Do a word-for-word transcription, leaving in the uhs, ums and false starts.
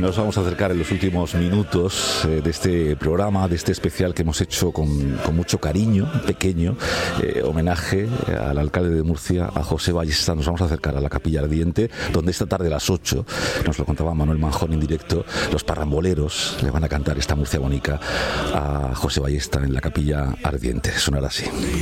nos vamos a acercar en los últimos minutos eh, de este programa, de este especial que hemos hecho con, con mucho cariño, pequeño eh, homenaje al alcalde de Murcia, a José Ballesta. Nos vamos a acercar a la Capilla Ardiente, donde esta tarde a las ocho, nos lo contaba Manuel Manjón en directo, los parramboleros le van a cantar esta Murcia Bonica a José Ballesta en la Capilla Ardiente. Sonará así.